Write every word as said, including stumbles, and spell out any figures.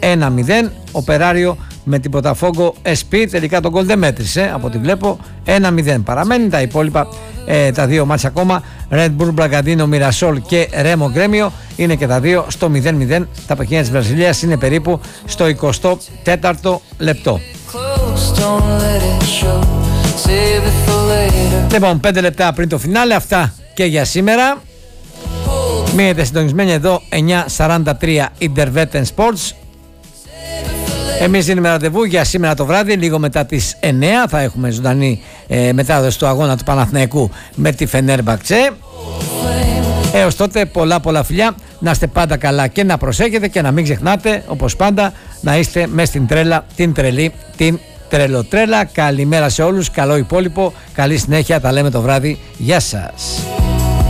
ένα μηδέν. Οπεράριο με την Ποταφόγκο ες πι, τελικά τον γκολ δεν μέτρησε από ό,τι βλέπω, ένα μηδέν παραμένει. Τα υπόλοιπα ε, τα δύο μάτς ακόμα, Red Bull Bragantino, Μιρασόλ και Ρέμο Γκρέμιο, είναι και τα δύο στο μηδέν μηδέν. Τα παιχνίδια της Βραζιλίας είναι περίπου στο εικοστό τέταρτο λεπτό. Λοιπόν, πέντε λεπτά πριν το φινάλε, αυτά και για σήμερα. Μείνετε συντονισμένοι εδώ, εννιά σαράντα τρία Intervetten Sports. Εμείς δίνουμε ραντεβού για σήμερα το βράδυ, λίγο μετά τις εννιά θα έχουμε ζωντανή ε, μετάδοση του αγώνα του Παναθηναϊκού με τη Φενέρμπαχτσε. Έως τότε πολλά πολλά φιλιά, να είστε πάντα καλά και να προσέχετε και να μην ξεχνάτε όπως πάντα να είστε μες στην τρέλα, την τρελή, την τρελοτρέλα. Καλημέρα σε όλους, καλό υπόλοιπο, καλή συνέχεια, τα λέμε το βράδυ, γεια σας.